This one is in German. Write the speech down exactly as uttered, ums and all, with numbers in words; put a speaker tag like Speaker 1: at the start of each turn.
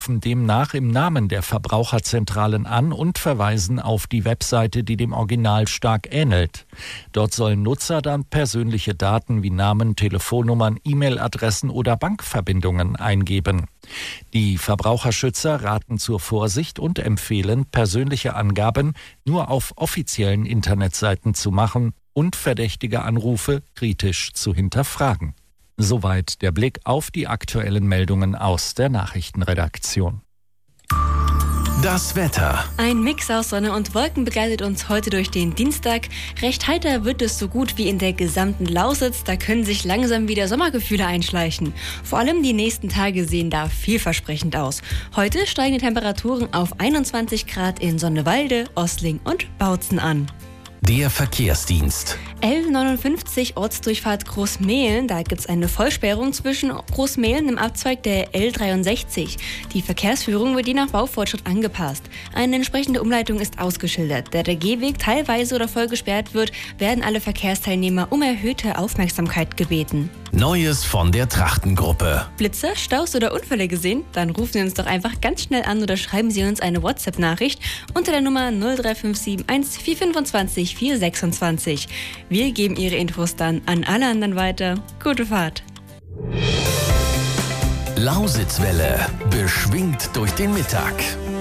Speaker 1: rufen demnach im Namen der Verbraucherzentralen an und verweisen auf die Webseite, die dem Original stark ähnelt. Dort sollen Nutzer dann persönliche Daten wie Namen, Telefonnummern, E-Mail-Adressen oder Bankverbindungen eingeben. Die Verbraucherschützer raten zur Vorsicht und empfehlen, persönliche Angaben nur auf offiziellen Internetseiten zu machen und verdächtige Anrufe kritisch zu hinterfragen. Soweit der Blick auf die aktuellen Meldungen aus der Nachrichtenredaktion.
Speaker 2: Das Wetter.
Speaker 3: Ein Mix aus Sonne und Wolken begleitet uns heute durch den Dienstag. Recht heiter wird es so gut wie in der gesamten Lausitz. Da können sich langsam wieder Sommergefühle einschleichen. Vor allem die nächsten Tage sehen da vielversprechend aus. Heute steigen die Temperaturen auf einundzwanzig Grad in Sonnewalde, Ostling und Bautzen an.
Speaker 2: Der Verkehrsdienst.
Speaker 3: L neunundfünfzig Ortsdurchfahrt Großmehlen, da gibt es eine Vollsperrung zwischen Großmehlen im Abzweig der L dreiundsechzig. Die Verkehrsführung wird je nach Baufortschritt angepasst. Eine entsprechende Umleitung ist ausgeschildert. Da der Gehweg teilweise oder voll gesperrt wird, werden alle Verkehrsteilnehmer um erhöhte Aufmerksamkeit gebeten.
Speaker 2: Neues von der Trachtengruppe.
Speaker 3: Blitze, Staus oder Unfälle gesehen? Dann rufen Sie uns doch einfach ganz schnell an oder schreiben Sie uns eine WhatsApp-Nachricht unter der Nummer null drei fünf sieben eins vier fünfundzwanzig vier sechsundzwanzig. Wir geben Ihre Infos dann an alle anderen weiter. Gute Fahrt!
Speaker 2: Lausitzwelle, beschwingt durch den Mittag.